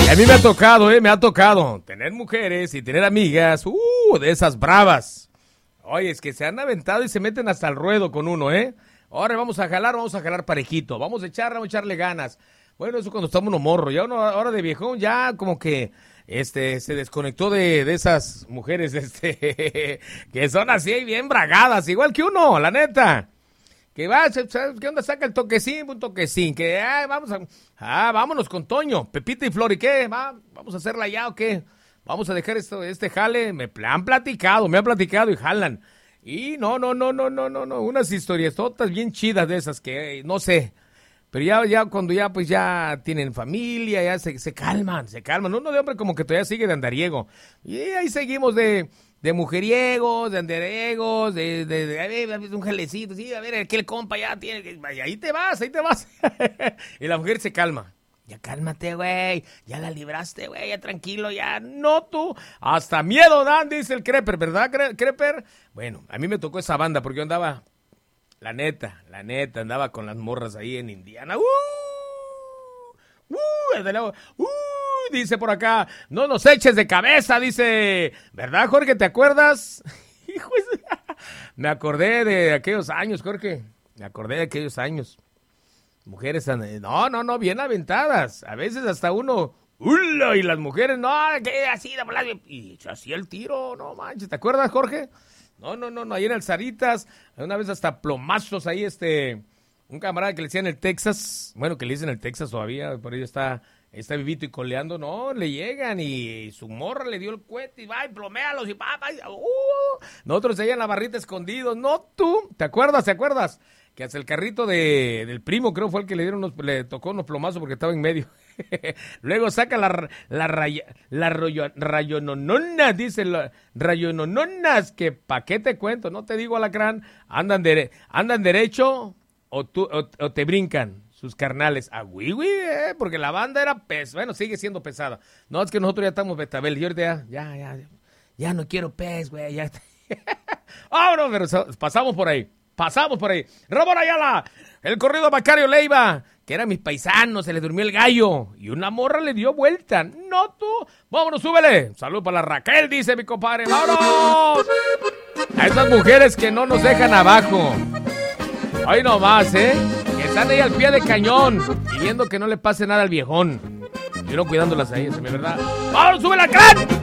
A mí me ha tocado tener mujeres y tener amigas, de esas bravas. Oye, es que se han aventado y se meten hasta el ruedo con uno, ¿eh? Ahora vamos a jalar parejito, vamos a echarle ganas. Bueno, eso cuando estamos uno morro, ya uno ahora de viejón ya como que se desconectó de esas mujeres que son así bien bragadas, igual que uno, la neta. Que va, ¿sabes qué onda? Saca el toquecín, un toquecín, que vámonos con Toño, Pepita y Flor, ¿y qué? ¿Vamos a hacerla ya o qué? Vamos a dejar este jale, me han platicado y jalan. Y no, unas historiesotas bien chidas de esas que, no sé, pero ya cuando pues ya tienen familia, ya se calman. Uno de hombre como que todavía sigue de andariego. Y ahí seguimos de mujeriegos, de andariegos, de un jalecito, sí, a ver, aquel compa ya tiene, y ahí te vas. Y la mujer se calma. Ya cálmate, güey, ya la libraste, güey, ya tranquilo, ya, no tú, hasta miedo dan, dice el Creper, ¿verdad, Creper? Bueno, a mí me tocó esa banda porque yo andaba, la neta, andaba con las morras ahí en Indiana, dice por acá, no nos eches de cabeza, dice, ¿verdad, Jorge, te acuerdas? Hijo, me acordé de aquellos años, Jorge, Mujeres, no, bien aventadas. A veces hasta uno, ¡ula! Y las mujeres, no, que así, y se hacía el tiro, no manches. ¿Te acuerdas, Jorge? No, ahí en Alzaritas, una vez hasta plomazos ahí, un camarada que le decían el Texas, bueno, que le dicen el Texas todavía, por ahí está vivito y coleando, no, le llegan y su morra le dio el cohete y va y ploméalos y nosotros ahí en la barrita escondidos, no tú, ¿te acuerdas? Que hasta el carrito del primo creo fue el que le tocó unos plomazos porque estaba en medio. Luego saca la rayononona, dice rayonononas, que pa' qué te cuento, no te digo alacrán, andan derecho o te brincan sus carnales. Porque la banda era bueno, sigue siendo pesada. No, es que nosotros ya estamos betabel, y ahorita ya no quiero pez, güey, ya. Vámonos, pero pasamos por ahí. Ramón Ayala, el corrido de Macario Leiva, que eran mis paisanos, se le durmió el gallo y una morra le dio vuelta. No tú, vámonos, súbele. Salud para la Raquel, dice mi compadre. ¡Vámonos! A esas mujeres que no nos dejan abajo. Hoy nomás, que están ahí al pie de cañón y viendo que no le pase nada al viejón. Y uno cuidándolas ahí, ¿es verdad? ¡Vámonos, súbele, crack!